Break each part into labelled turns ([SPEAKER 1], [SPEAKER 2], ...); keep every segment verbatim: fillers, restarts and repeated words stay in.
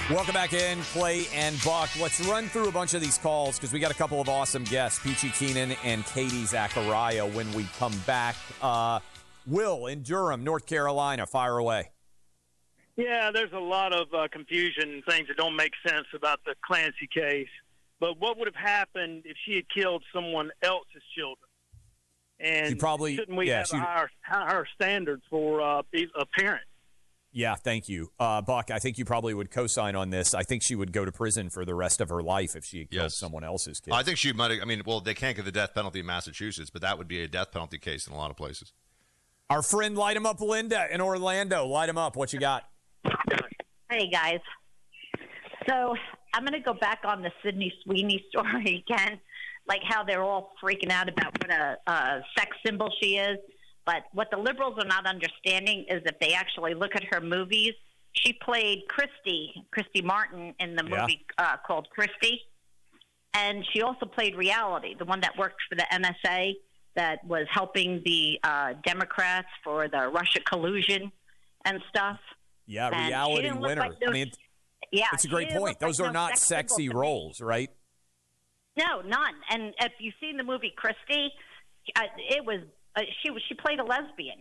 [SPEAKER 1] Welcome back in, Clay and Buck. Let's run through a bunch of these calls because we got a couple of awesome guests, Peachy Keenan and Katie Zachariah, when we come back. Uh, Will in Durham, North Carolina, fire away.
[SPEAKER 2] Yeah, there's a lot of uh, confusion and things that don't make sense about the Clancy case. But what would have happened if she had killed someone else's children? And
[SPEAKER 1] she probably,
[SPEAKER 2] shouldn't we
[SPEAKER 1] yeah,
[SPEAKER 2] have
[SPEAKER 1] she,
[SPEAKER 2] a higher, higher standard for uh, a parent?
[SPEAKER 1] Yeah, thank you. Uh, Buck, I think you probably would co-sign on this. I think she would go to prison for the rest of her life if she had killed
[SPEAKER 3] Yes.
[SPEAKER 1] someone else's kid.
[SPEAKER 3] I think she might have, I mean, well, they can't get the death penalty in Massachusetts, but that would be a death penalty case in a lot of places.
[SPEAKER 1] Our friend Light 'em Up Linda in Orlando. Light 'em up. What you got?
[SPEAKER 4] Hey, guys. So I'm going to go back on the Sydney Sweeney story again, like how they're all freaking out about what a, a sex symbol she is. But what the liberals are not understanding is if they actually look at her movies, she played Christy, Christy Martin in the
[SPEAKER 1] Yeah.
[SPEAKER 4] movie uh, called Christy. And she also played Reality, the one that worked for the N S A that was helping the uh, Democrats for the Russia collusion and stuff.
[SPEAKER 1] Yeah,
[SPEAKER 4] And she
[SPEAKER 1] reality
[SPEAKER 4] didn't look
[SPEAKER 1] winner.
[SPEAKER 4] like those-
[SPEAKER 1] I mean,
[SPEAKER 4] Yeah,
[SPEAKER 1] it's a
[SPEAKER 4] she
[SPEAKER 1] great
[SPEAKER 4] didn't
[SPEAKER 1] point.
[SPEAKER 4] look like
[SPEAKER 1] Those are
[SPEAKER 4] no
[SPEAKER 1] not
[SPEAKER 4] sex symbol
[SPEAKER 1] sexy
[SPEAKER 4] to me.
[SPEAKER 1] roles, right?
[SPEAKER 4] No, none. And if you've seen the movie Christy, uh, it was uh, she was she played a lesbian.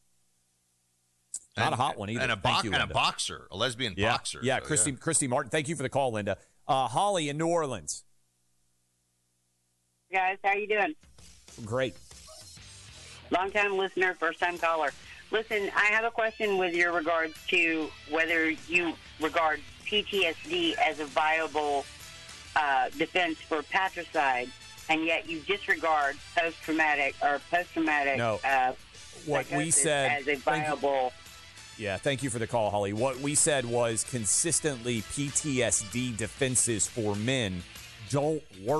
[SPEAKER 1] Not
[SPEAKER 3] And-
[SPEAKER 1] a hot one either.
[SPEAKER 3] And a,
[SPEAKER 1] Thank
[SPEAKER 3] box,
[SPEAKER 1] you,
[SPEAKER 3] and a
[SPEAKER 1] Linda.
[SPEAKER 3] boxer, a lesbian
[SPEAKER 1] Yeah,
[SPEAKER 3] boxer.
[SPEAKER 1] yeah,
[SPEAKER 3] So,
[SPEAKER 1] Christy, Christy Martin. Thank you for the call, Linda. Uh, Holly in New Orleans.
[SPEAKER 5] Guys, how you doing?
[SPEAKER 1] Great.
[SPEAKER 5] Long time listener, first time caller. Listen, I have a question with your regards to whether you regard P T S D as a viable uh, defense for patricide, and yet you disregard post-traumatic or post-traumatic
[SPEAKER 1] No.
[SPEAKER 5] uh,
[SPEAKER 1] What we
[SPEAKER 5] psychosis
[SPEAKER 1] said.
[SPEAKER 5] as a
[SPEAKER 1] thank you-
[SPEAKER 5] viable.
[SPEAKER 1] Yeah, thank you for the call, Holly. What we said was consistently P T S D defenses for men don't work.